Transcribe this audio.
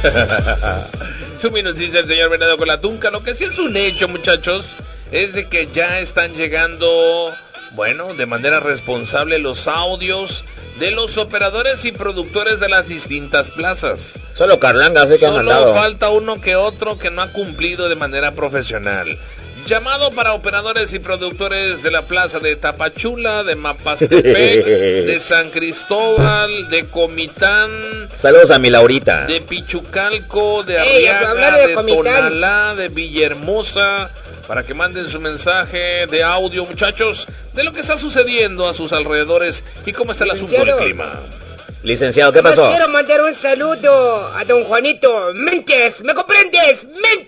Su minuticia el señor Venado con la Tunca. Lo que sí es un hecho, muchachos, es de que ya están llegando, bueno, de manera responsable los audios de los operadores y productores de las distintas plazas. Solo Carlanga sé que han mandado. Solo falta uno que otro que no ha cumplido de manera profesional. Llamado para operadores y productores de la plaza de Tapachula, de Mapastepec, de San Cristóbal, de Comitán. Saludos a mi Laurita. De Pichucalco, de Arriaga, de Tonalá, de Villahermosa, para que manden su mensaje de audio, muchachos, de lo que está sucediendo a sus alrededores y cómo está el asunto del clima. Licenciado, ¿qué pasó? Quiero mandar un saludo a don Juanito Méndez, ¿me comprendes? ¡Méndez!